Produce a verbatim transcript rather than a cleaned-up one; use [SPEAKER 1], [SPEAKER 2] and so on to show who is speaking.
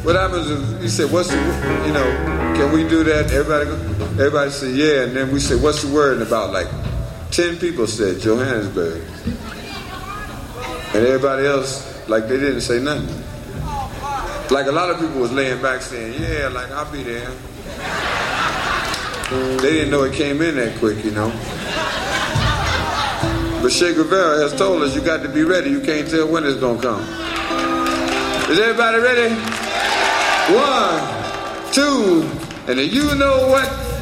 [SPEAKER 1] what happens is he said, what's the, you know, can we do that? Everybody everybody said, yeah. And then we said, what's the word? And about like ten people said Johannesburg. And everybody else, like they didn't say nothing. Like a lot of people was laying back saying, yeah, like I'll be there. They didn't know it came in that quick, you know. But Che Guevara has told us you got to be ready. You can't tell when it's going to come. Is everybody ready? One, two, and then you know what?